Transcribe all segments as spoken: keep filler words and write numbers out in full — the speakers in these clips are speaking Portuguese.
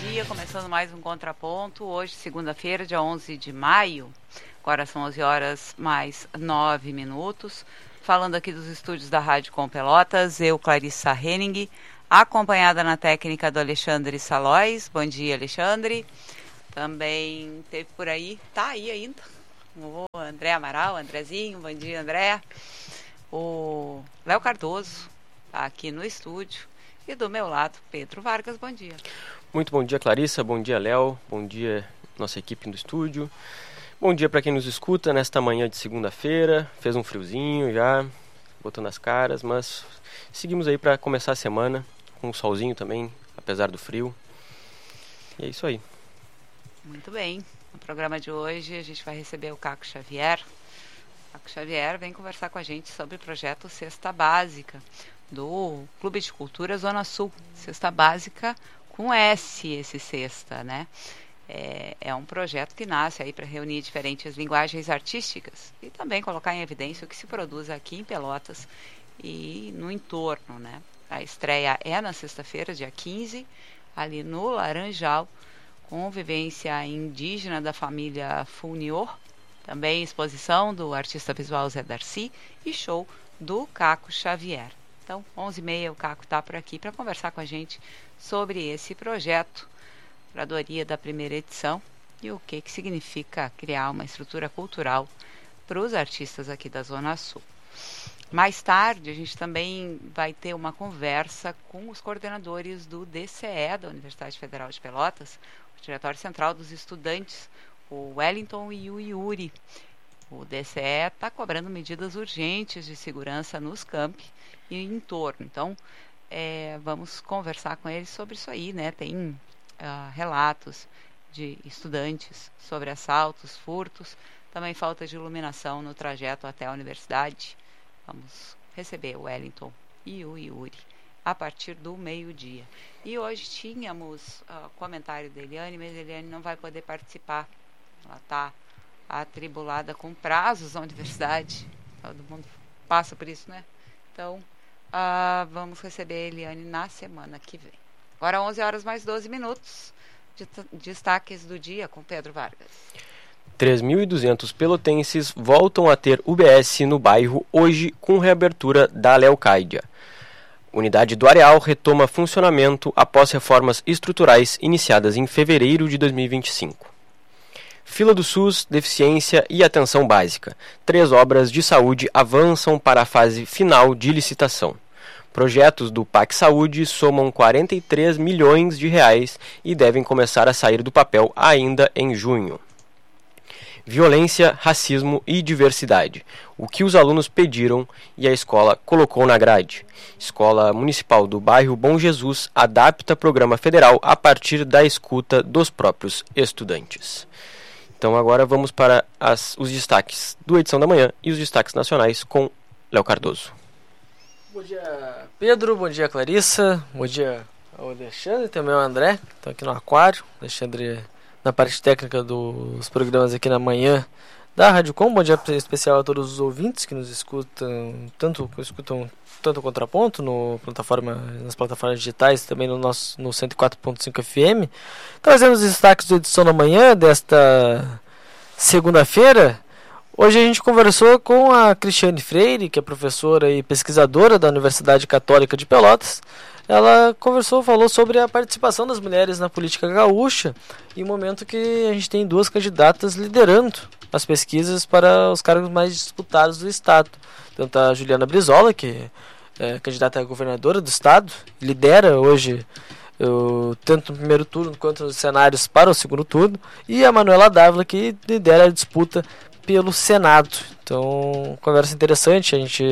dia, começando mais um Contraponto, hoje segunda-feira, dia onze de maio, agora são onze horas mais nove minutos, falando aqui dos estúdios da Rádio Com Pelotas, eu, Clarissa Henning, acompanhada na técnica do Alexandre Salóis. Bom dia, Alexandre. Também teve por aí, tá aí ainda, o André Amaral, Andrezinho, bom dia, André. O Léo Cardoso tá aqui no estúdio. E do meu lado, Pedro Vargas, bom dia. Muito bom dia, Clarissa, bom dia, Léo, bom dia, nossa equipe do estúdio. Bom dia para quem nos escuta nesta manhã de segunda-feira. Fez um friozinho já, botando as caras, mas seguimos aí para começar a semana com um solzinho também, apesar do frio. E é isso aí. Muito bem. No programa de hoje a gente vai receber o Caco Xavier. O Caco Xavier vem conversar com a gente sobre o projeto Cesta Básica do Clube de Cultura Zona Sul. Cesta Básica com S, esse Cesta, né? É, é um projeto que nasce aí para reunir diferentes linguagens artísticas e também colocar em evidência o que se produz aqui em Pelotas e no entorno, né? A estreia é na sexta-feira, dia quinze, ali no Laranjal, com vivência indígena da família Funiô, também exposição do artista visual Zé Darcy e show do Caco Xavier. Então, onze e meia, o Caco está por aqui para conversar com a gente sobre esse projeto, curadoria da primeira edição, e o que, que significa criar uma estrutura cultural para os artistas aqui da Zona Sul. Mais tarde, a gente também vai ter uma conversa com os coordenadores do D C E, da Universidade Federal de Pelotas, o Diretório Central dos Estudantes, o Wellington e o Yuri. O D C E está cobrando medidas urgentes de segurança nos campi e em torno. Então, é, vamos conversar com eles sobre isso aí, né? Tem uh, relatos de estudantes sobre assaltos, furtos, também falta de iluminação no trajeto até a universidade. Vamos receber o Wellington e o Yuri a partir do meio-dia. E hoje tínhamos uh, comentário da Eliane, mas a Eliane não vai poder participar. Ela está atribulada com prazos na universidade. Todo mundo passa por isso, né? Então, uh, vamos receber a Eliane na semana que vem. Agora onze horas mais doze minutos. Destaques do dia com Pedro Vargas. três mil e duzentos pelotenses voltam a ter U B S no bairro hoje com reabertura da Leocádia. Unidade do Areal retoma funcionamento após reformas estruturais iniciadas em fevereiro de dois mil e vinte e cinco. Fila do SUS, deficiência e atenção básica. Três obras de saúde avançam para a fase final de licitação. Projetos do P A C Saúde somam quarenta e três milhões de reais e devem começar a sair do papel ainda em junho. Violência, racismo e diversidade. O que os alunos pediram e a escola colocou na grade. Escola Municipal do bairro Bom Jesus adapta programa federal a partir da escuta dos próprios estudantes. Então agora vamos para as, os destaques do Edição da Manhã e os destaques nacionais com Léo Cardoso. Bom dia, Pedro. Bom dia, Clarissa. Bom dia ao Alexandre e também ao André. Estão aqui no Aquário. Alexandre na parte técnica dos programas aqui na manhã da Rádio Com. Bom dia especial a todos os ouvintes que nos escutam, tanto escutam tanto o Contraponto no plataforma, nas plataformas digitais, também no nosso no cento e quatro ponto cinco F M. Trazendo os destaques da edição da manhã desta segunda-feira. Hoje a gente conversou com a Cristiane Freire, que é professora e pesquisadora da Universidade Católica de Pelotas. Ela conversou, falou sobre a participação das mulheres na política gaúcha, em um momento que a gente tem duas candidatas liderando as pesquisas para os cargos mais disputados do estado. Tanto a Juliana Brizola, que é candidata a governadora do estado, lidera hoje o, tanto no primeiro turno quanto nos cenários para o segundo turno, e a Manuela Dávila, que lidera a disputa pelo Senado. Então, conversa interessante. A gente,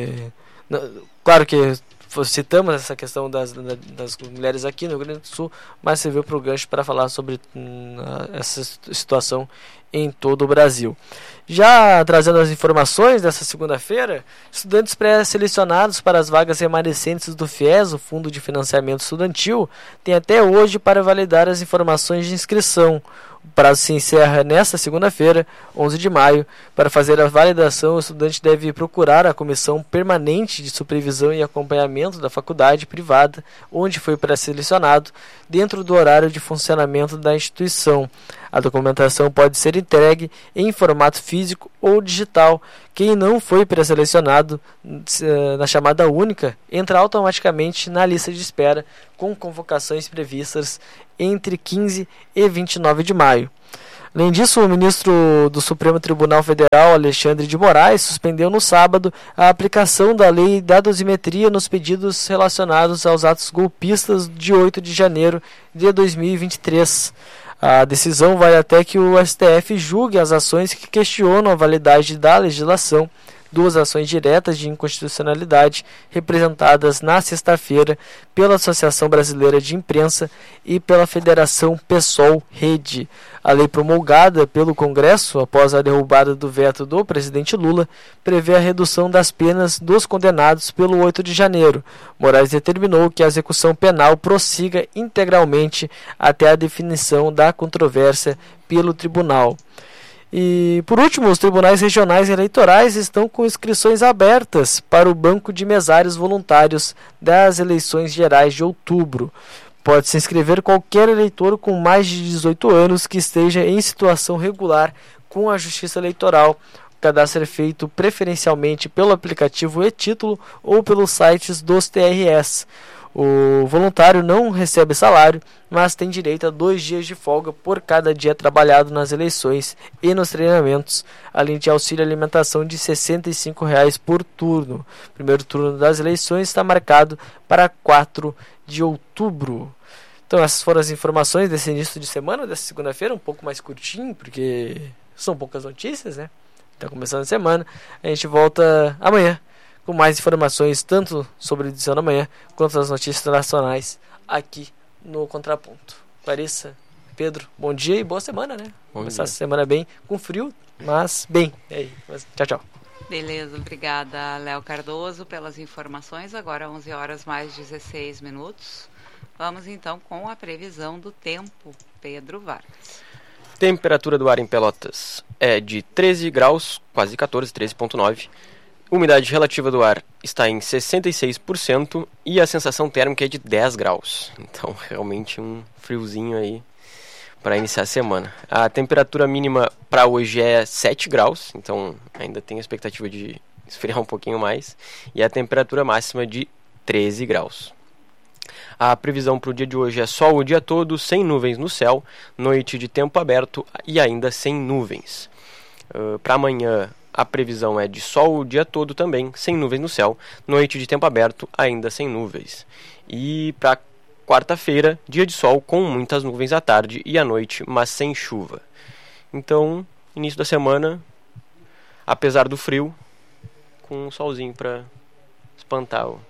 claro que citamos essa questão das, das mulheres aqui no Rio Grande do Sul, mas serviu para o gancho para falar sobre hum, essa situação em todo o Brasil. Já trazendo as informações dessa segunda-feira, estudantes pré-selecionados para as vagas remanescentes do FIES, o Fundo de Financiamento Estudantil, têm até hoje para validar as informações de inscrição. O prazo se encerra nesta segunda-feira, onze de maio. Para fazer a validação, o estudante deve procurar a Comissão Permanente de Supervisão e Acompanhamento da faculdade privada, onde foi pré-selecionado, dentro do horário de funcionamento da instituição. A documentação pode ser entregue em formato físico ou digital. Quem não foi pré-selecionado na chamada única entra automaticamente na lista de espera, com convocações previstas entre quinze e vinte e nove de maio. Além disso, o ministro do Supremo Tribunal Federal, Alexandre de Moraes, suspendeu no sábado a aplicação da lei da dosimetria nos pedidos relacionados aos atos golpistas de oito de janeiro de dois mil e vinte e três. A decisão vai até que o S T F julgue as ações que questionam a validade da legislação. Duas ações diretas de inconstitucionalidade representadas na sexta-feira pela Associação Brasileira de Imprensa e pela Federação PSOL Rede. A lei promulgada pelo Congresso após a derrubada do veto do presidente Lula prevê a redução das penas dos condenados pelo oito de janeiro. Moraes determinou que a execução penal prossiga integralmente até a definição da controvérsia pelo tribunal. E, por último, os tribunais regionais eleitorais estão com inscrições abertas para o banco de mesários voluntários das eleições gerais de outubro. Pode se inscrever qualquer eleitor com mais de dezoito anos que esteja em situação regular com a Justiça Eleitoral. O cadastro é feito preferencialmente pelo aplicativo e-Título ou pelos sites dos T R Es. O voluntário não recebe salário, mas tem direito a dois dias de folga por cada dia trabalhado nas eleições e nos treinamentos, além de auxílio alimentação de sessenta e cinco reais por turno. O primeiro turno das eleições está marcado para quatro de outubro. Então essas foram as informações desse início de semana, dessa segunda-feira, um pouco mais curtinho, porque são poucas notícias, né? Está começando a semana. A gente volta amanhã com mais informações, tanto sobre a edição da manhã, quanto as notícias nacionais, aqui no Contraponto. Clarissa, Pedro, bom dia e boa semana, né? Bom Começar dia. essa semana bem, com frio, mas bem. E aí, tchau, tchau. Beleza, obrigada, Léo Cardoso, pelas informações. Agora onze horas mais dezesseis minutos. Vamos então com a previsão do tempo. Pedro Vargas. Temperatura do ar em Pelotas é de treze graus, quase catorze, treze vírgula nove. Umidade relativa do ar está em sessenta e seis por cento e a sensação térmica é de dez graus. Então, realmente um friozinho aí para iniciar a semana. A temperatura mínima para hoje é sete graus, então ainda tem a expectativa de esfriar um pouquinho mais. E a temperatura máxima de treze graus. A previsão para o dia de hoje é sol o dia todo, sem nuvens no céu, noite de tempo aberto e ainda sem nuvens. Uh, para amanhã, a previsão é de sol o dia todo também, sem nuvens no céu, noite de tempo aberto, ainda sem nuvens. E para quarta-feira, dia de sol com muitas nuvens à tarde e à noite, mas sem chuva. Então, início da semana, apesar do frio, com um solzinho para espantar o...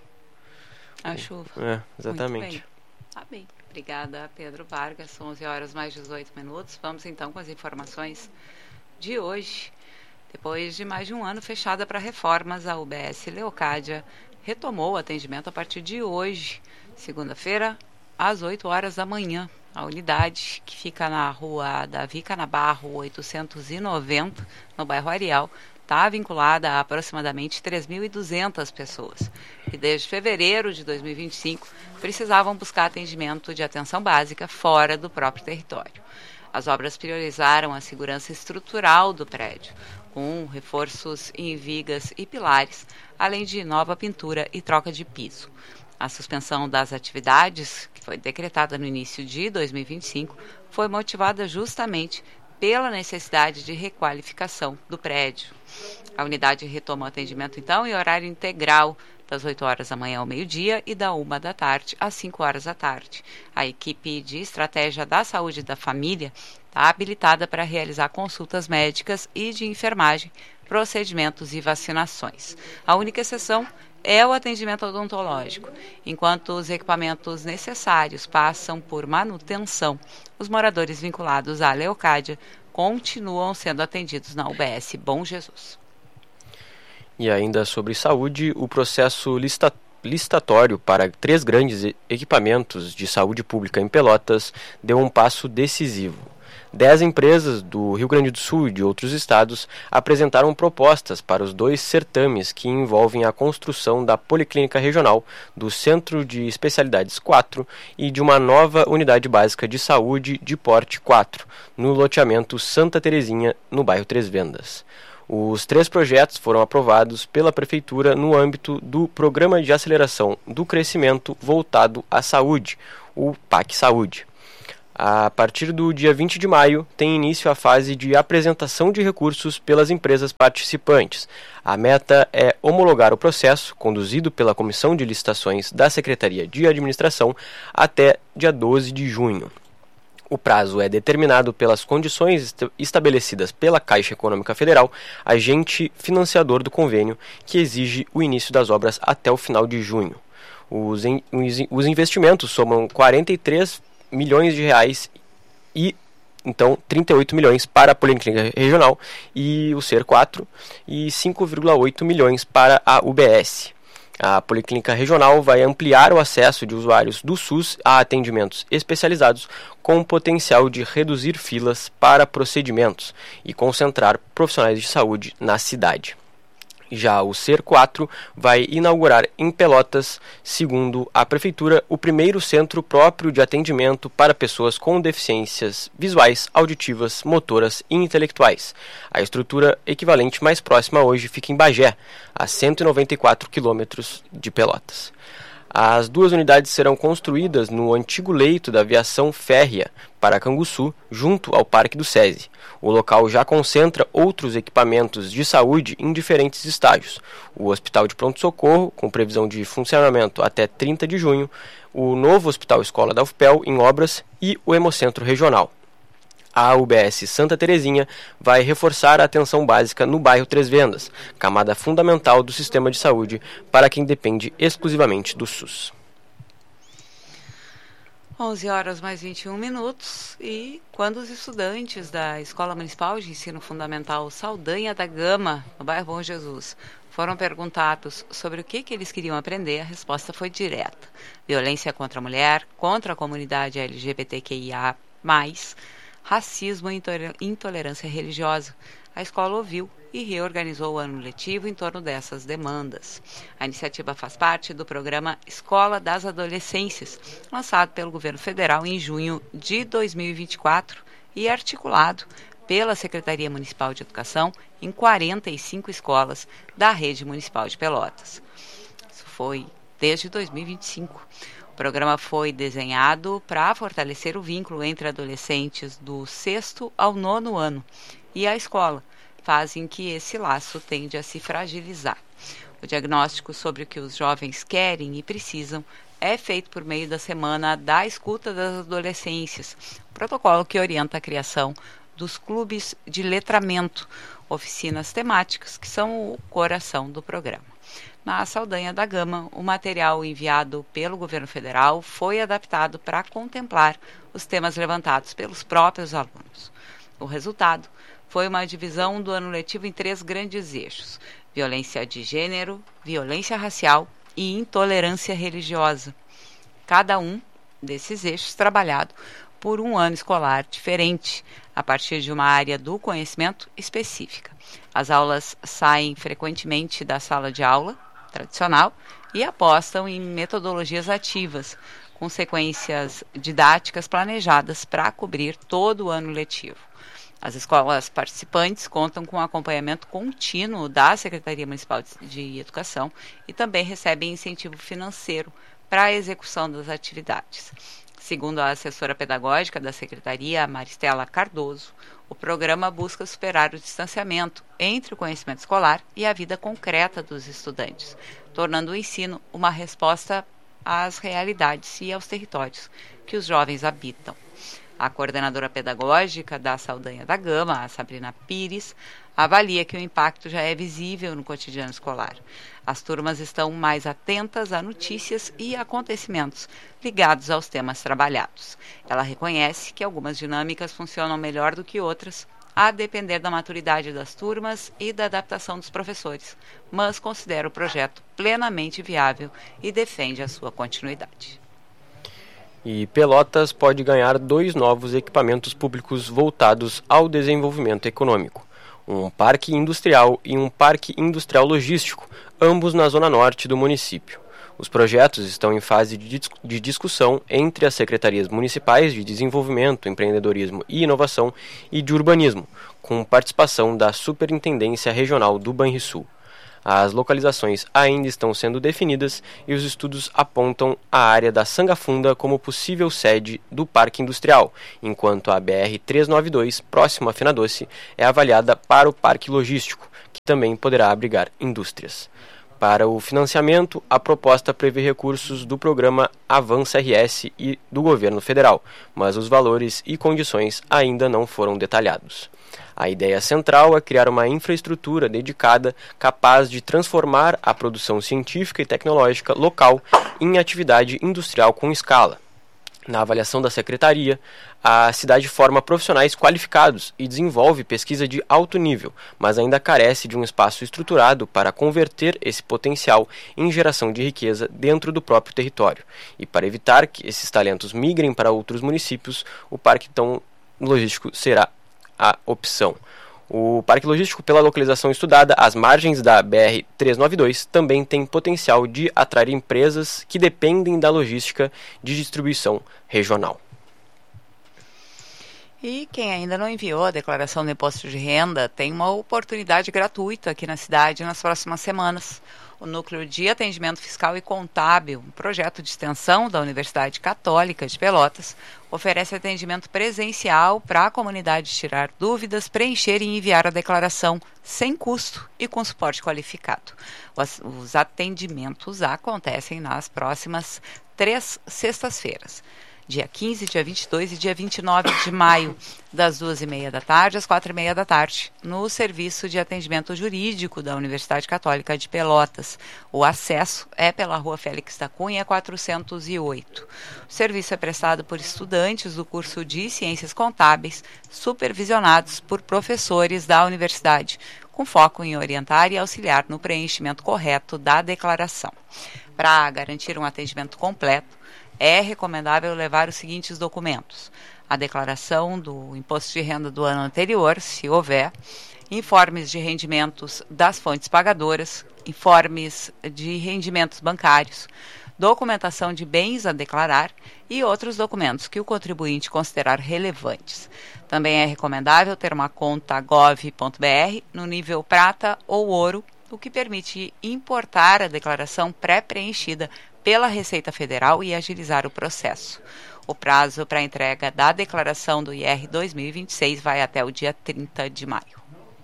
A chuva. É, exatamente. Muito bem. Tá bem. Obrigada, Pedro Vargas. São onze horas mais dezoito minutos. Vamos então com as informações de hoje. Depois de mais de um ano fechada para reformas, a U B S Leocádia retomou o atendimento a partir de hoje, segunda-feira, às oito horas da manhã. A unidade, que fica na rua Davi Canabarro, oitocentos e noventa, no bairro Areal, está vinculada a aproximadamente três mil e duzentas pessoas, que desde fevereiro de dois mil e vinte e cinco precisavam buscar atendimento de atenção básica fora do próprio território. As obras priorizaram a segurança estrutural do prédio, com reforços em vigas e pilares, além de nova pintura e troca de piso. A suspensão das atividades, que foi decretada no início de dois mil e vinte e cinco, foi motivada justamente pela necessidade de requalificação do prédio. A unidade retoma o atendimento, então, em horário integral, das oito horas da manhã ao meio-dia e da uma da tarde às cinco horas da tarde. A equipe de estratégia da saúde da família está habilitada para realizar consultas médicas e de enfermagem, procedimentos e vacinações. A única exceção é o atendimento odontológico. Enquanto os equipamentos necessários passam por manutenção, os moradores vinculados à Leocádia continuam sendo atendidos na U B S Bom Jesus. E ainda sobre saúde, o processo lista, listatório para três grandes equipamentos de saúde pública em Pelotas deu um passo decisivo. Dez empresas do Rio Grande do Sul e de outros estados apresentaram propostas para os dois certames que envolvem a construção da Policlínica Regional, do Centro de Especialidades quatro e de uma nova Unidade Básica de Saúde de Porte quatro, no loteamento Santa Terezinha, no bairro Três Vendas. Os três projetos foram aprovados pela Prefeitura no âmbito do Programa de Aceleração do Crescimento Voltado à Saúde, o P A C Saúde. A partir do dia vinte de maio, tem início a fase de apresentação de recursos pelas empresas participantes. A meta é homologar o processo, conduzido pela Comissão de Licitações da Secretaria de Administração, até dia doze de junho. O prazo é determinado pelas condições estabelecidas pela Caixa Econômica Federal, agente financiador do convênio, que exige o início das obras até o final de junho. Os, in, os investimentos somam quarenta e três milhões de reais e então trinta e oito milhões para a Policlínica Regional e o SER quatro e cinco vírgula oito milhões para a U B S. A Policlínica Regional vai ampliar o acesso de usuários do SUS a atendimentos especializados com o potencial de reduzir filas para procedimentos e concentrar profissionais de saúde na cidade. Já o SER quatro vai inaugurar em Pelotas, segundo a Prefeitura, o primeiro centro próprio de atendimento para pessoas com deficiências visuais, auditivas, motoras e intelectuais. A estrutura equivalente mais próxima hoje fica em Bagé, a cento e noventa e quatro quilômetros de Pelotas. As duas unidades serão construídas no antigo leito da aviação férrea para Canguçu, junto ao Parque do SESI. O local já concentra outros equipamentos de saúde em diferentes estágios. O Hospital de Pronto-Socorro, com previsão de funcionamento até trinta de junho, o novo Hospital Escola da U F P E L em obras e o Hemocentro Regional. A U B S Santa Terezinha vai reforçar a atenção básica no bairro Três Vendas, camada fundamental do sistema de saúde para quem depende exclusivamente do SUS. onze horas mais vinte e um minutos, e quando os estudantes da Escola Municipal de Ensino Fundamental Saldanha da Gama, no bairro Bom Jesus, foram perguntados sobre o que, que eles queriam aprender, a resposta foi direta: violência contra a mulher, contra a comunidade L G B T Q I A mais, racismo e intolerância religiosa. A escola ouviu e reorganizou o ano letivo em torno dessas demandas. A iniciativa faz parte do programa Escola das Adolescências, lançado pelo governo federal em junho de dois mil e vinte e quatro e articulado pela Secretaria Municipal de Educação em quarenta e cinco escolas da rede municipal de Pelotas. Isso foi desde dois mil e vinte e cinco. O programa foi desenhado para fortalecer o vínculo entre adolescentes do sexto ao nono ano e a escola, fazem que esse laço tende a se fragilizar. O diagnóstico sobre o que os jovens querem e precisam é feito por meio da Semana da Escuta das Adolescências, protocolo que orienta a criação dos clubes de letramento, oficinas temáticas que são o coração do programa. Na Saldanha da Gama, o material enviado pelo governo federal foi adaptado para contemplar os temas levantados pelos próprios alunos. O resultado foi uma divisão do ano letivo em três grandes eixos: violência de gênero, violência racial e intolerância religiosa. Cada um desses eixos trabalhado por um ano escolar diferente, a partir de uma área do conhecimento específica. As aulas saem frequentemente da sala de aula tradicional e apostam em metodologias ativas, com sequências didáticas planejadas para cobrir todo o ano letivo. As escolas participantes contam com acompanhamento contínuo da Secretaria Municipal de Educação e também recebem incentivo financeiro para a execução das atividades. Segundo a assessora pedagógica da Secretaria, Maristela Cardoso, o programa busca superar o distanciamento entre o conhecimento escolar e a vida concreta dos estudantes, tornando o ensino uma resposta às realidades e aos territórios que os jovens habitam. A coordenadora pedagógica da Saldanha da Gama, a Sabrina Pires, avalia que o impacto já é visível no cotidiano escolar. As turmas estão mais atentas a notícias e acontecimentos ligados aos temas trabalhados. Ela reconhece que algumas dinâmicas funcionam melhor do que outras, a depender da maturidade das turmas e da adaptação dos professores, mas considera o projeto plenamente viável e defende a sua continuidade. E Pelotas pode ganhar dois novos equipamentos públicos voltados ao desenvolvimento econômico, um parque industrial e um parque industrial logístico, ambos na zona norte do município. Os projetos estão em fase de, dis- de discussão entre as secretarias municipais de Desenvolvimento, Empreendedorismo e Inovação e de Urbanismo, com participação da Superintendência Regional do Banrisul. As localizações ainda estão sendo definidas e os estudos apontam a área da Sangafunda como possível sede do Parque Industrial, enquanto a B R trezentos e noventa e dois, próxima a Fena Doce, é avaliada para o Parque Logístico, que também poderá abrigar indústrias. Para o financiamento, a proposta prevê recursos do programa Avança R S e do governo federal, mas os valores e condições ainda não foram detalhados. A ideia central é criar uma infraestrutura dedicada capaz de transformar a produção científica e tecnológica local em atividade industrial com escala. Na avaliação da Secretaria, a cidade forma profissionais qualificados e desenvolve pesquisa de alto nível, mas ainda carece de um espaço estruturado para converter esse potencial em geração de riqueza dentro do próprio território. E para evitar que esses talentos migrem para outros municípios, o Parque então, Logístico será a opção. O Parque Logístico, pela localização estudada, às margens da B R trezentos e noventa e dois, também tem potencial de atrair empresas que dependem da logística de distribuição regional. E quem ainda não enviou a declaração do imposto de renda tem uma oportunidade gratuita aqui na cidade nas próximas semanas. O Núcleo de Atendimento Fiscal e Contábil, um projeto de extensão da Universidade Católica de Pelotas, oferece atendimento presencial para a comunidade tirar dúvidas, preencher e enviar a declaração sem custo e com suporte qualificado. Os, os atendimentos acontecem nas próximas três sextas-feiras. Dia quinze, dia vinte e dois e dia vinte e nove de maio, das duas e meia da tarde às quatro e meia da tarde, no Serviço de Atendimento Jurídico da Universidade Católica de Pelotas. O acesso é pela Rua Félix da Cunha, quatrocentos e oito. O serviço é prestado por estudantes do curso de Ciências Contábeis, supervisionados por professores da universidade, com foco em orientar e auxiliar no preenchimento correto da declaração. Para garantir um atendimento completo, é recomendável levar os seguintes documentos: a declaração do imposto de renda do ano anterior, se houver, informes de rendimentos das fontes pagadoras, informes de rendimentos bancários, documentação de bens a declarar e outros documentos que o contribuinte considerar relevantes. Também é recomendável ter uma conta gov ponto br no nível prata ou ouro, o que permite importar a declaração pré-preenchida pela Receita Federal e agilizar o processo. O prazo para a entrega da declaração do I R dois mil e vinte e seis vai até o dia trinta de maio.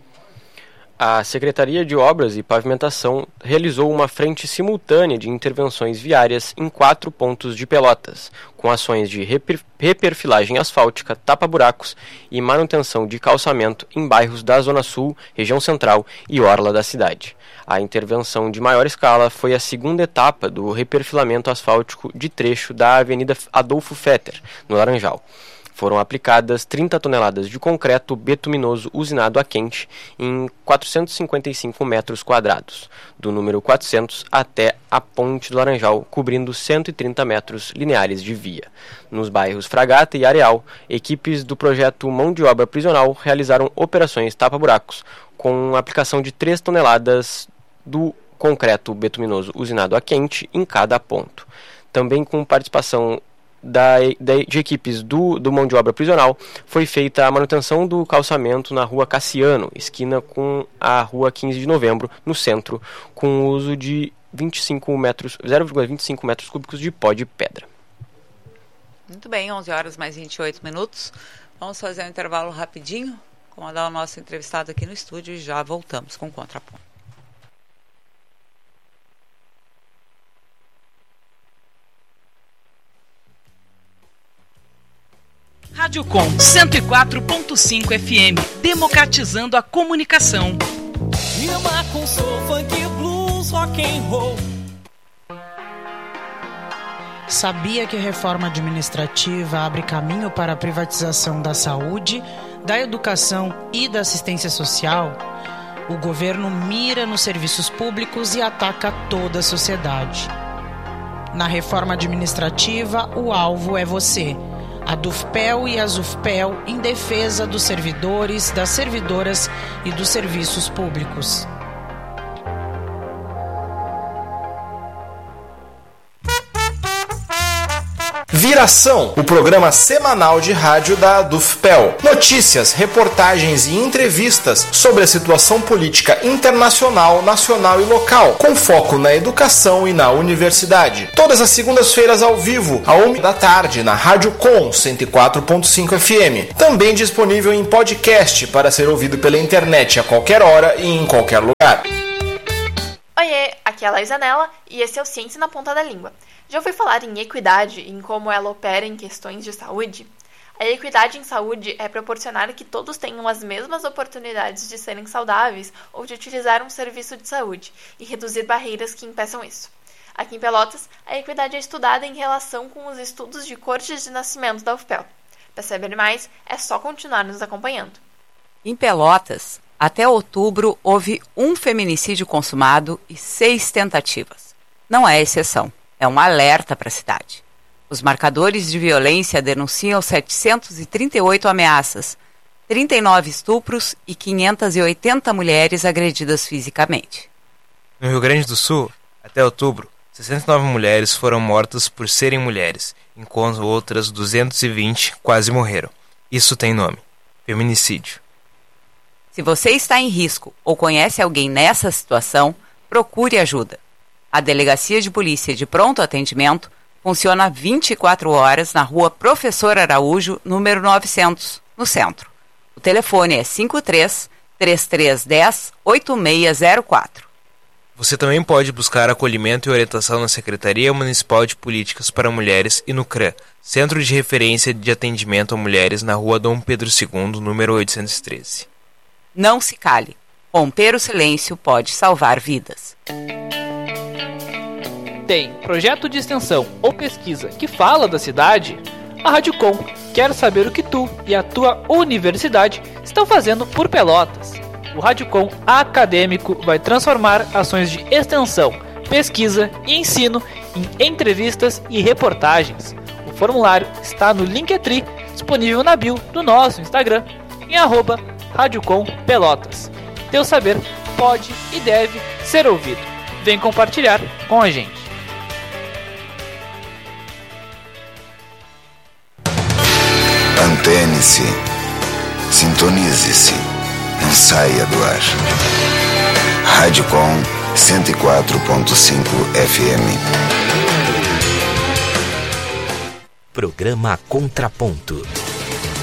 A Secretaria de Obras e Pavimentação realizou uma frente simultânea de intervenções viárias em quatro pontos de Pelotas, com ações de reper- reperfilagem asfáltica, tapa-buracos e manutenção de calçamento em bairros da Zona Sul, região central e orla da cidade. A intervenção de maior escala foi a segunda etapa do reperfilamento asfáltico de trecho da Avenida Adolfo Fetter, no Laranjal. Foram aplicadas trinta toneladas de concreto betuminoso usinado a quente em quatrocentos e cinquenta e cinco metros quadrados, do número quatrocentos até a Ponte do Laranjal, cobrindo cento e trinta metros lineares de via. Nos bairros Fragata e Areal, equipes do projeto Mão de Obra Prisional realizaram operações tapa-buracos, com aplicação de três toneladas do concreto betuminoso usinado a quente em cada ponto. Também com participação Da, de equipes do, do Mão de Obra Prisional, foi feita a manutenção do calçamento na Rua Cassiano, esquina com a Rua quinze de novembro, no centro, com o uso de vinte e cinco metros, zero vírgula vinte e cinco metros cúbicos de pó de pedra. Muito bem, onze horas mais vinte e oito minutos. Vamos fazer um intervalo rapidinho, comandar o nosso entrevistado aqui no estúdio e já voltamos com o Contraponto. Rádio Com cento e quatro ponto cinco F M, democratizando a comunicação. Rima com soul, funk, blues, rock and roll. Sabia que a reforma administrativa abre caminho para a privatização da saúde, da educação e da assistência social, o governo mira nos serviços públicos e ataca toda a sociedade. Na reforma administrativa, o alvo é você, a Dufpel e a Zufpel, em defesa dos servidores, das servidoras e dos serviços públicos. Viração, o programa semanal de rádio da Dufpel. Notícias, reportagens e entrevistas sobre a situação política internacional, nacional e local, com foco na educação e na universidade. Todas as segundas-feiras ao vivo, à uma da tarde, na Rádio Com cento e quatro ponto cinco F M. Também disponível em podcast para ser ouvido pela internet a qualquer hora e em qualquer lugar. Oiê, aqui é a Laís Anella e esse é o Ciência na Ponta da Língua. Já ouviu falar em equidade e em como ela opera em questões de saúde? A equidade em saúde é proporcionar que todos tenham as mesmas oportunidades de serem saudáveis ou de utilizar um serviço de saúde e reduzir barreiras que impeçam isso. Aqui em Pelotas, a equidade é estudada em relação com os estudos de cortes de nascimento da Ufpel. Para saber mais, é só continuar nos acompanhando. Em Pelotas, até outubro, houve um feminicídio consumado e seis tentativas. Não é exceção. É um alerta para a cidade. Os marcadores de violência denunciam setecentas e trinta e oito ameaças, trinta e nove estupros e quinhentas e oitenta mulheres agredidas fisicamente. No Rio Grande do Sul, até outubro, sessenta e nove mulheres foram mortas por serem mulheres, enquanto outras duzentas e vinte quase morreram. Isso tem nome: feminicídio. Se você está em risco ou conhece alguém nessa situação, procure ajuda. A Delegacia de Polícia de Pronto Atendimento funciona vinte e quatro horas na rua Professor Araújo, número novecentos, no centro. O telefone é cinco três, três três um zero, oito seis zero quatro. Você também pode buscar acolhimento e orientação na Secretaria Municipal de Políticas para Mulheres e no C R A, Centro de Referência de Atendimento a Mulheres, na rua Dom Pedro segundo, número oitocentos e treze. Não se cale. Romper o silêncio pode salvar vidas. Tem projeto de extensão ou pesquisa que fala da cidade? A Rádio Com quer saber o que tu e a tua universidade estão fazendo por Pelotas. O Rádio Com acadêmico vai transformar ações de extensão, pesquisa e ensino em entrevistas e reportagens. O formulário está no Linktree, disponível na bio do nosso Instagram, em arroba Rádio Com Pelotas. Teu saber pode e deve ser ouvido. Vem compartilhar com a gente. Antene-se, sintonize-se, não saia do ar. Rádio Com cento e quatro ponto cinco F M. Programa Contraponto.